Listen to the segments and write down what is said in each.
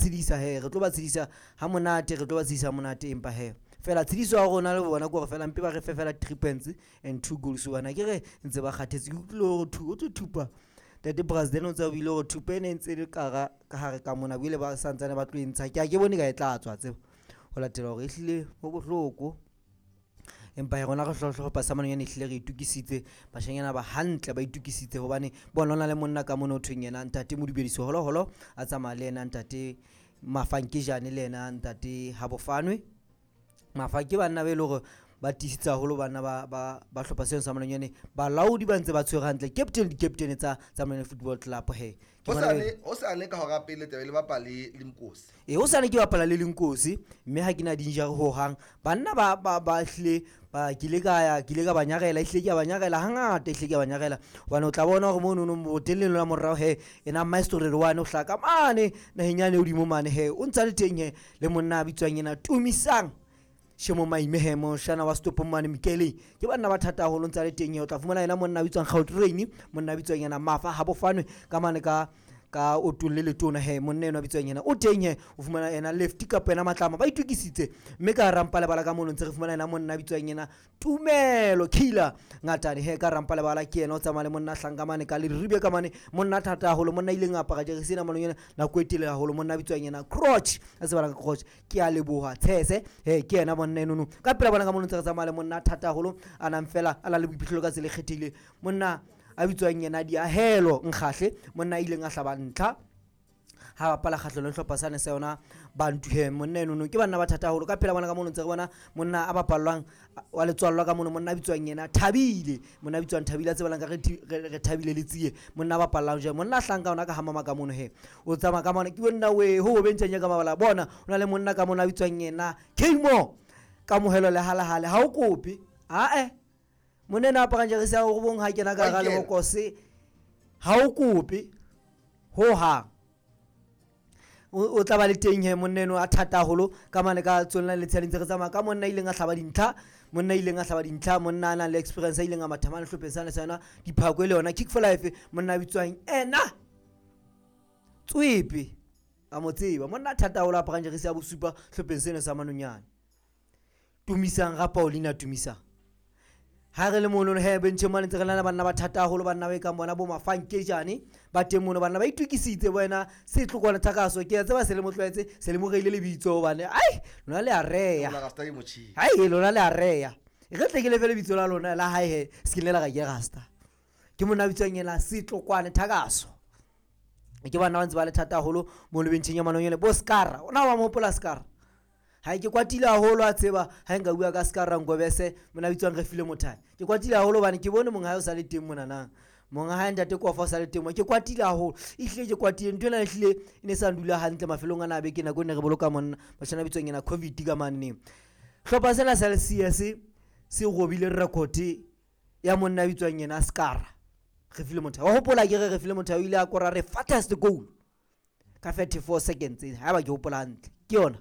tshedisa he re tlo ba tshedisa ha monate re tlo ba tshedisa monate empa he fela tshediso ya rona le bona go fela mpe ba re fe fela 3 points and 2 goals wana ke re ntse ba kgathetse go tlo go thupa the president o tsa bile go thupene ntse le ka hare ka mona bile ba santsane ba tlo intsha ke bone ka etla tswa tsebo go latela gore ehlile go bohloko empa ya rona go hlohlopa sa manonyane ehlile re itukisitse bashanyana ba hantle ba itukisitse hobane bona ona le monna ka mona o thweng yena ntate Modibediso holo a tsamaya le yena ntate Mafankejane le yena ntate Habofanwe Mafake banna be le gore ba tisitse haholo bana ba hlopha seno sa manonyane ba laudi ba ntse ba tshwere hantle captain tsa Manonyane Football Club he o sane ka hora pele tebe le bapala le Nkosi o sane ke bapala le Nkosi mme ha ke na dinjare ho hang banna ba hle ba kile ka banyagela ihle ke banyagela hangata ihle ke banyagela wana o tla bona gore mo no botelelo la morao he ena maestro re wane o hlaka mane na henyane o di mo mane he o ntsa le teng he le monna a bitswang yena Tumisang Shemo Maimehemo Shana wa stop mane Mikele ke banna ba thata holo ntsa le teng o tla fumana yena monna bitswang Gautrain monna bitswang yena Mafa Habofanwe ka mane ka o tulle le tona he monna eno bitswang yena o teng he o fumana yena left ka pena matlama ba itukisitse mme ka rampa le bala ka mono ntse re fumana yena monna bitswang yena Tumelo Killer ngatane he ka rampa le bala ke yena o tsamaya le monna hlanka mane ka le ribe ka mane monna thata holo monna ile ngapa ga jere sena manonyana na kwetile holo monna bitswang yena Crotch a se bala ka Crotch ke a leboha tshese he ke yena monna eno ka pela bona ka mono ntse re tsamaya le monna thata holo ana mfela ala le boiphihlelo ka tsele kgethile monna a bitswang yena Diahelo Nkgahle monna ile nga hlaba ntla ha bapala kgahlelo le hlopha sane sa yona bantu he monna eno ke banna ba thata holo ka pela bona ka mono ntse re bona monna a bapallwang wa letswallwa ka mono monna bitswang yena Thabile monna bitswang Thabile a tsebalang ka re Thabile le tsie monna ba pallang je monna hlanka ona ka hamama ka mono he o tsama ka mona ke bona we ho bentshanya ka mabala bona ona le monna ka mona bitswang yena Kemo ka mohelo le halahale ha o kope monena apara nje re sa go bong ha kena ka ga le bokose ha o kope ho ha o tla ba le teng he monneno a thata holo ka mane ka tsonna le tshela ntse re tsama ka monna ile nga hlaba dintlha monna ana le experience ile nga mathamane hlophe sana sana diphako le yona kick for life monna bitswang ena Tswepe a motseba monna thata holo apara nje re sa bosupa hlophe sene sa manonyane Tumisang ga Paulina Tumisang ha re le mono he bentshe mane ntse re lana banna ba thata holo banna ba ka bona bo Mafankejane ba teng mono banna ba itukisitse bona se tlokwana thakaso ke tseba se le motlwaetse se le mogeile le bitso bane lona le a reya lona le a reya e re tle ke le fele bitso la lona la hae he skile la ga ke rasta ke mona bitswang yena se tlokwane thakaso ke banna ba ntse ba le thata holo mo le bentsheng ya manonyane bo Skara ona wa mo pola Skara ha ke kwatile haholo a tseba ha nka bua ka Skara Ngobese mona bitswang Refile Mothane ke kwatile haholo bane ke bone monga ha o sa le teng mona na monga ha ntate Kofa o sa le teng ke kwatile haholo ihle ke kwatile ntwena ihle ine sa ndula hantle mafelong ana be ke na go ne re boloka monna bashana bitswang yena COVID ka manne hlopha sena sa LCS se robile record ya monna bitswang yena Skara Refile Mothane wa hopola ke re Refile Mothane o ile a kora re fattest goal ka 34 seconds ha ba ke hopola hantle ke yona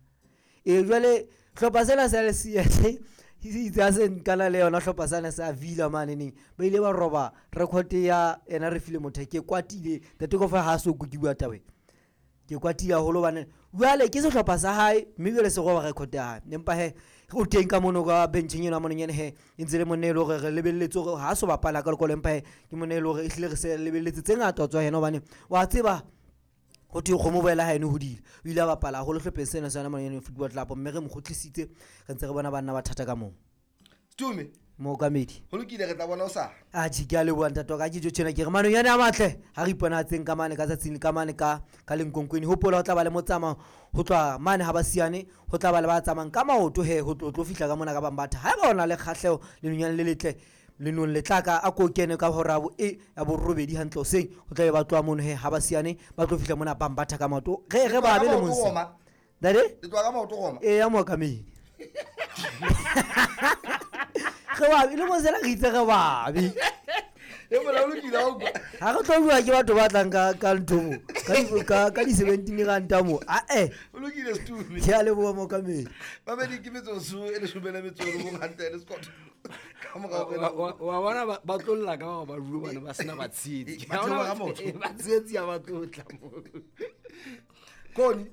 jwale hlopha sena sa LCS itse a se nkana le yona hlopha sana sa Villa manene ba ile ba roba record ya ena Refile Mothane ke kwatile tate Kofa ha so kukiwa tawe ke kwatile haholo bane jwale ke se hlopha sa hae mme jwale se roba record ya hae empa he o teng ka mono ka benching yena mononyane he ntse le monelo re lebelletse gore ha so bapala ka lekolo empa he ke monelo gore ehlile re se lebelletse tse ngata tswa yena bane wa tseba go tlo go mobile ha ene hodile o ile ba pala go le hlophe sena sa Manonyane Football Club mme re mo khotlisitse re ntse re bona banna ba thata ka mo Stume mo kamedi ho lokile re tla bona o sa ji ke a le bona tato ka ke jo tshena ke re Manonyane a matle ha re ipona tseng ka mane ka tsatsing ka mane ka lenkonkweni ho pola ho tla ba le motsama ho tswa mane ha ba siane ho tla ba le ba tsamang ka maoto he ho tlo fihla ka mona ka bambatha ha ba ona le kgahleo le Nonyane le letle le non le tlaka a ko kene ka horabo ya bo robedi hantle seng ho tla ba tloa mono he ha ba siane ba tlo fihla mona bambatha ka maoto re ba be le monse dale le tloa ka maoto goma ya mo kamedi ge ba ile mo sela re itse ge ba bi e mo la lokile ha o ha go tlo bua ke batho ba tlang ka nthomo ka di 17 ranta mo o lokile Stume ke a le bo mo kamedi ba be di ke metso e le shumela metso go hanta le Scott wa bona ba tlolla ka ba rua bana ba sena ba tshedi ba tlola ka motho ba tsetsi ya ba tlotla mo koni